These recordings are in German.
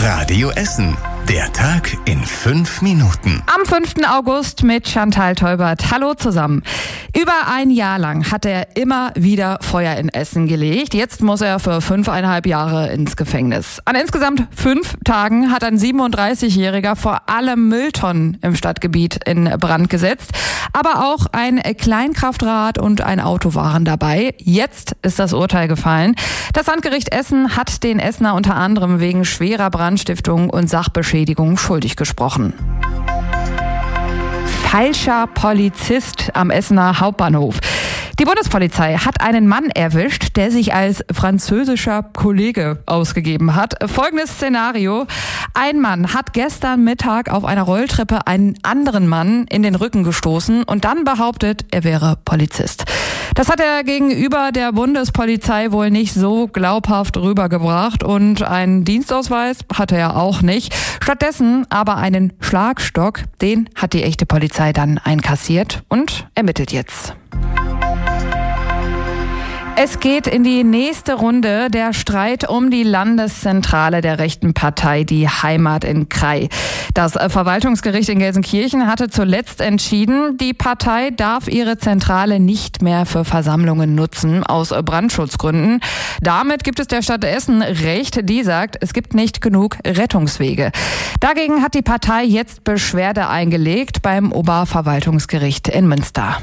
Radio Essen. Der Tag in 5 Minuten. Am 5. August mit Chantal Teubert. Hallo zusammen. Über ein Jahr lang hat er immer wieder Feuer in Essen gelegt. Jetzt muss er für 5,5 Jahre ins Gefängnis. An insgesamt 5 Tagen hat ein 37-Jähriger vor allem Mülltonnen im Stadtgebiet in Brand gesetzt. Aber auch ein Kleinkraftrad und ein Auto waren dabei. Jetzt ist das Urteil gefallen. Das Landgericht Essen hat den Essener unter anderem wegen schwerer Brandstiftung und Sachbeschädigung schuldig gesprochen. Falscher Polizist am Essener Hauptbahnhof. Die Bundespolizei hat einen Mann erwischt, der sich als französischer Kollege ausgegeben hat. Folgendes Szenario. Ein Mann hat gestern Mittag auf einer Rolltreppe einen anderen Mann in den Rücken gestoßen und dann behauptet, er wäre Polizist. Das hat er gegenüber der Bundespolizei wohl nicht so glaubhaft rübergebracht und einen Dienstausweis hatte er auch nicht. Stattdessen aber einen Schlagstock, den hat die echte Polizei dann einkassiert und ermittelt jetzt. Es geht in die nächste Runde, der Streit um die Landeszentrale der rechten Partei, die Heimat in Krai. Das Verwaltungsgericht in Gelsenkirchen hatte zuletzt entschieden, die Partei darf ihre Zentrale nicht mehr für Versammlungen nutzen, aus Brandschutzgründen. Damit gibt es der Stadt Essen Recht, die sagt, es gibt nicht genug Rettungswege. Dagegen hat die Partei jetzt Beschwerde eingelegt beim Oberverwaltungsgericht in Münster.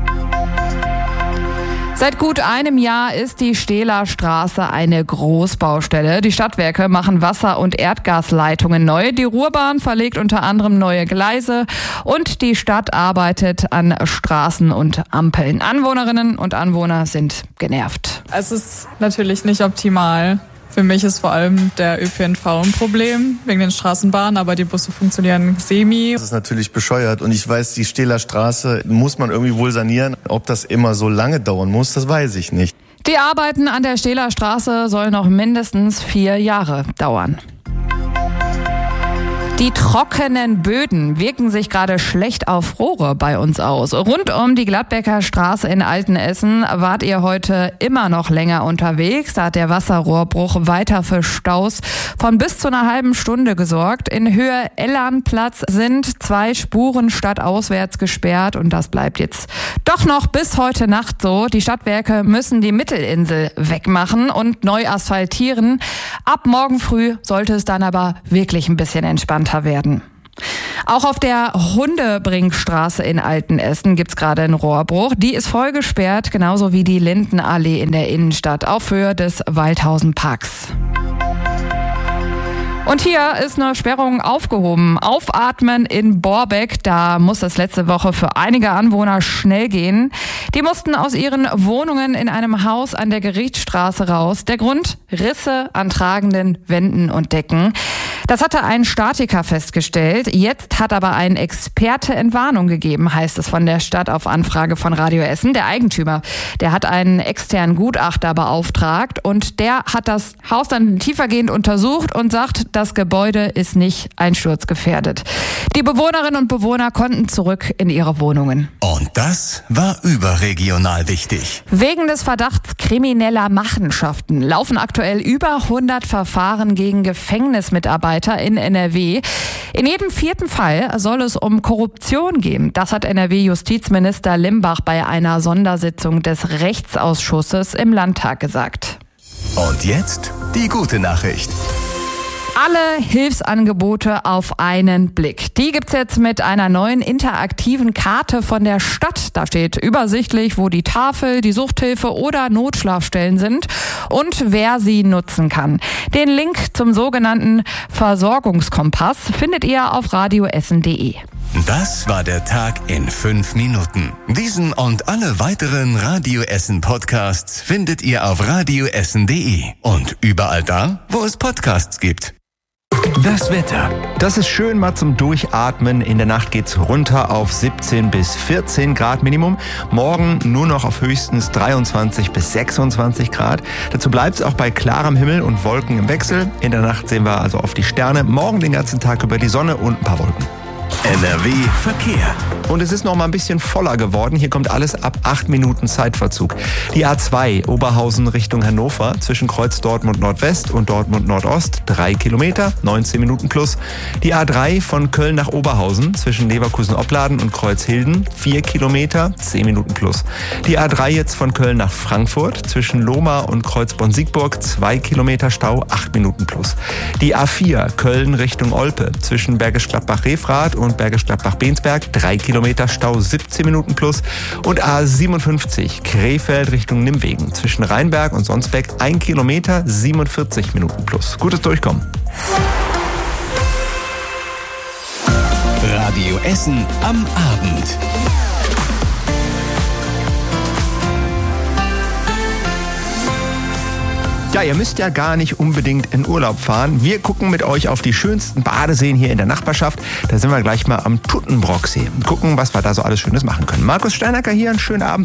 Seit gut einem Jahr ist die Stehler Straße eine Großbaustelle. Die Stadtwerke machen Wasser- und Erdgasleitungen neu. Die Ruhrbahn verlegt unter anderem neue Gleise und die Stadt arbeitet an Straßen und Ampeln. Anwohnerinnen und Anwohner sind genervt. Es ist natürlich nicht optimal. Für mich ist vor allem der ÖPNV ein Problem, wegen den Straßenbahnen, aber die Busse funktionieren semi. Das ist natürlich bescheuert und ich weiß, die Stehler Straße muss man irgendwie wohl sanieren. Ob das immer so lange dauern muss, das weiß ich nicht. Die Arbeiten an der Stehler Straße sollen noch mindestens 4 Jahre dauern. Die trockenen Böden wirken sich gerade schlecht auf Rohre bei uns aus. Rund um die Gladbecker Straße in Altenessen wart ihr heute immer noch länger unterwegs. Da hat der Wasserrohrbruch weiter für Staus von bis zu einer halben Stunde gesorgt. In Höhe Ellernplatz sind 2 Spuren stadtauswärts gesperrt und das bleibt jetzt doch noch bis heute Nacht so. Die Stadtwerke müssen die Mittelinsel wegmachen und neu asphaltieren. Ab morgen früh sollte es dann aber wirklich ein bisschen entspannter werden. Auch auf der Hundebringstraße in Altenessen gibt's gerade einen Rohrbruch. Die ist voll gesperrt, genauso wie die Lindenallee in der Innenstadt auf Höhe des Waldhausenparks. Und hier ist eine Sperrung aufgehoben. Aufatmen in Borbeck, da muss es letzte Woche für einige Anwohner schnell gehen. Die mussten aus ihren Wohnungen in einem Haus an der Gerichtsstraße raus. Der Grund? Risse an tragenden Wänden und Decken. Das hatte ein Statiker festgestellt. Jetzt hat aber ein Experte Entwarnung gegeben, heißt es von der Stadt auf Anfrage von Radio Essen. Der Eigentümer, der hat einen externen Gutachter beauftragt und der hat das Haus dann tiefergehend untersucht und sagt, das Gebäude ist nicht einsturzgefährdet. Die Bewohnerinnen und Bewohner konnten zurück in ihre Wohnungen. Und das war überregional wichtig. Wegen des Verdachts krimineller Machenschaften laufen aktuell über 100 Verfahren gegen Gefängnismitarbeiter in NRW. In jedem 4. Fall soll es um Korruption gehen. Das hat NRW-Justizminister Limbach bei einer Sondersitzung des Rechtsausschusses im Landtag gesagt. Und jetzt die gute Nachricht. Alle Hilfsangebote auf einen Blick. Die gibt's jetzt mit einer neuen interaktiven Karte von der Stadt. Da steht übersichtlich, wo die Tafel, die Suchthilfe oder Notschlafstellen sind und wer sie nutzen kann. Den Link zum sogenannten Versorgungskompass findet ihr auf radioessen.de. Das war der Tag in 5 Minuten. Diesen und alle weiteren Radio Essen Podcasts findet ihr auf radioessen.de und überall da, wo es Podcasts gibt. Das Wetter. Das ist schön mal zum Durchatmen. In der Nacht geht's runter auf 17 bis 14 Grad Minimum. Morgen nur noch auf höchstens 23 bis 26 Grad. Dazu bleibt's auch bei klarem Himmel und Wolken im Wechsel. In der Nacht sehen wir also auf die Sterne. Morgen den ganzen Tag über die Sonne und ein paar Wolken. NRW Verkehr. Und es ist noch mal ein bisschen voller geworden. Hier kommt alles ab 8 Minuten Zeitverzug. Die A2 Oberhausen Richtung Hannover zwischen Kreuz Dortmund Nordwest und Dortmund Nordost 3 Kilometer, 19 Minuten plus. Die A3 von Köln nach Oberhausen zwischen Leverkusen-Opladen und Kreuzhilden 4 Kilometer, 10 Minuten plus. Die A3 jetzt von Köln nach Frankfurt zwischen Lohmar und Kreuzborn-Siegburg 2 Kilometer Stau, 8 Minuten plus. Die A4 Köln Richtung Olpe zwischen Bergisch Gladbach-Refrath und Bergisch Gladbach-Bensberg 3 Kilometer Stau, 17 Minuten plus. Und A57 Krefeld Richtung Nimwegen zwischen Rheinberg und Sonsbeck 1 Kilometer, 47 Minuten plus. Gutes Durchkommen. Radio Essen am Abend. Ja, ihr müsst ja gar nicht unbedingt in Urlaub fahren. Wir gucken mit euch auf die schönsten Badeseen hier in der Nachbarschaft. Da sind wir gleich mal am Tuttenbrocksee. Gucken, was wir da so alles Schönes machen können. Markus Steinacker hier, einen schönen Abend.